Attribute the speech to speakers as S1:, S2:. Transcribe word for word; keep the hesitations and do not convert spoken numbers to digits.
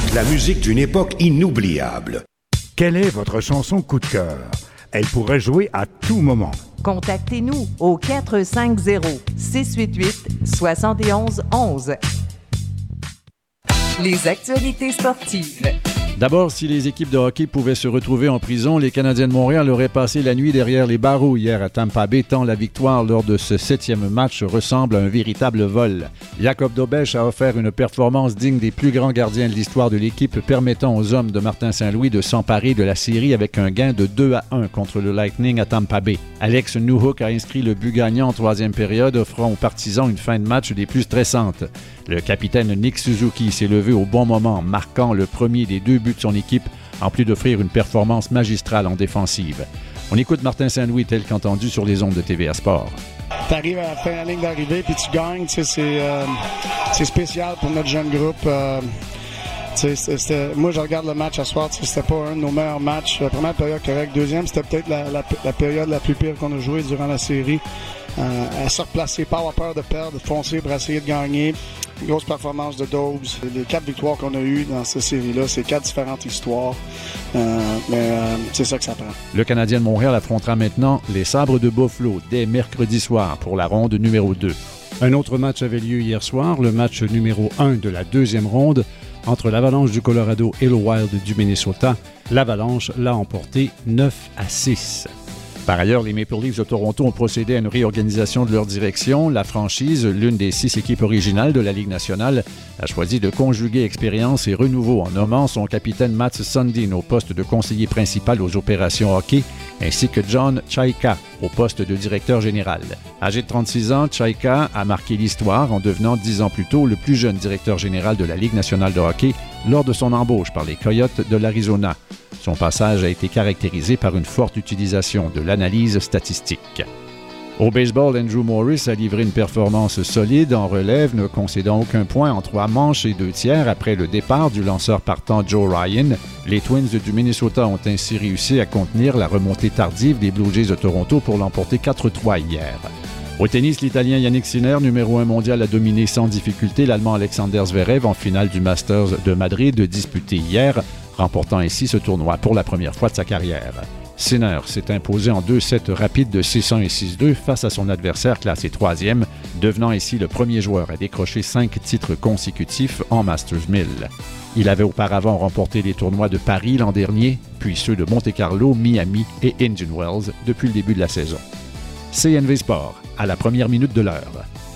S1: La musique d'une époque inoubliable.
S2: Quelle est votre chanson coup de cœur? Elle pourrait jouer à tout moment.
S3: Contactez-nous au quatre cinq zéro, six huit huit, sept un un un. Les actualités sportives.
S4: D'abord, si les équipes de hockey pouvaient se retrouver en prison, les Canadiens de Montréal auraient passé la nuit derrière les barreaux hier à Tampa Bay, tant la victoire lors de ce septième match ressemble à un véritable vol. Jacob Dobeš a offert une performance digne des plus grands gardiens de l'histoire de l'équipe, permettant aux hommes de Martin Saint-Louis de s'emparer de la série avec un gain de deux à un contre le Lightning à Tampa Bay. Alex Newhook a inscrit le but gagnant en troisième période, offrant aux partisans une fin de match des plus stressantes. Le capitaine Nick Suzuki s'est levé au bon moment, marquant le premier des deux buts de son équipe, en plus d'offrir une performance magistrale en défensive. On écoute Martin Saint-Louis tel qu'entendu sur les ondes de T V A Sport.
S5: Tu arrives à la fin de la ligne d'arrivée puis tu gagnes, c'est, euh, c'est spécial pour notre jeune groupe. Euh, c'était, moi, je regarde le match à soir, c'était pas un de nos meilleurs matchs. La première période correcte, deuxième, c'était peut-être la, la, la période la plus pire qu'on a jouée durant la série. Euh, à se replacer, pas avoir peur de perdre, foncer pour essayer de gagner. Grosse performance de Dobbs. Les quatre victoires qu'on a eues dans cette série-là, c'est quatre différentes histoires. Euh, mais euh, c'est ça que ça prend.
S4: Le Canadien de Montréal affrontera maintenant les Sabres de Buffalo dès mercredi soir pour la ronde numéro deux. Un autre match avait lieu hier soir, le match numéro un de la deuxième ronde entre l'Avalanche du Colorado et le Wild du Minnesota. L'Avalanche l'a emporté neuf à six. Par ailleurs, les Maple Leafs de Toronto ont procédé à une réorganisation de leur direction. La franchise, l'une des six équipes originales de la Ligue nationale, a choisi de conjuguer expérience et renouveau en nommant son capitaine Mats Sundin au poste de conseiller principal aux opérations hockey, ainsi que John Chayka au poste de directeur général. Âgé de trente-six ans, Chayka a marqué l'histoire en devenant dix ans plus tôt le plus jeune directeur général de la Ligue nationale de hockey lors de son embauche par les Coyotes de l'Arizona. Son passage a été caractérisé par une forte utilisation de l'analyse statistique. Au baseball, Andrew Morris a livré une performance solide en relève, ne concédant aucun point en trois manches et deux tiers après le départ du lanceur partant Joe Ryan. Les Twins du Minnesota ont ainsi réussi à contenir la remontée tardive des Blue Jays de Toronto pour l'emporter quatre à trois hier. Au tennis, l'Italien Yannick Sinner, numéro un mondial, a dominé sans difficulté l'Allemand Alexander Zverev en finale du Masters de Madrid disputé hier, remportant ainsi ce tournoi pour la première fois de sa carrière. Sinner s'est imposé en deux sets rapides de six un et six deux face à son adversaire classé troisième, devenant ainsi le premier joueur à décrocher cinq titres consécutifs en Masters mille. Il avait auparavant remporté les tournois de Paris l'an dernier, puis ceux de Monte-Carlo, Miami et Indian Wells depuis le début de la saison. C N V Sport, à la première minute de l'heure.